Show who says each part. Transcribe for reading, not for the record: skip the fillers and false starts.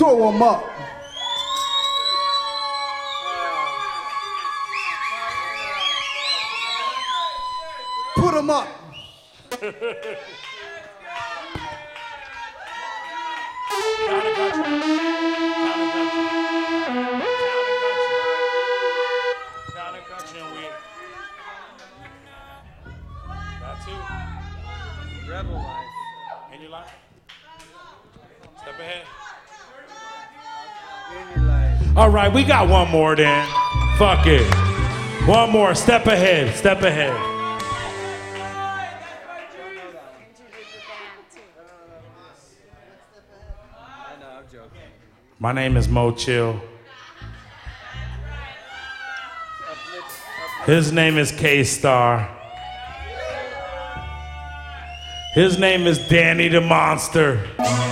Speaker 1: Throw 'em up. Put 'em up.
Speaker 2: Rebel life.
Speaker 3: In your life? Step ahead.
Speaker 4: All right, we got one more then. Fuck it. One more. Step ahead. Step ahead.
Speaker 2: I know, I'm joking.
Speaker 4: My name is Mo Chill. His name is K-Star. His name is Danny the Monster.